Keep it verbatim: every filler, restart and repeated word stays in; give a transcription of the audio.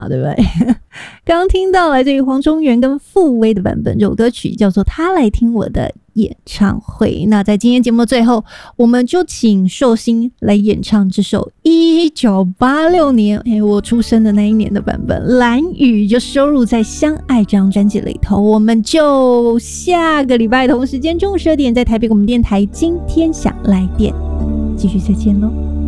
对不对？刚刚听到来自于黄中原跟傅威的版本，这首歌曲叫做《他来听我的演唱会》。那在今天节目的最后，我们就请寿星来演唱这首一九八六年诶我出生的那一年的版本，《蓝雨》就收录在《相爱》这张专辑里头。我们就下个礼拜同时间中午十二点在台北广播电台今天想来电继续再见咯。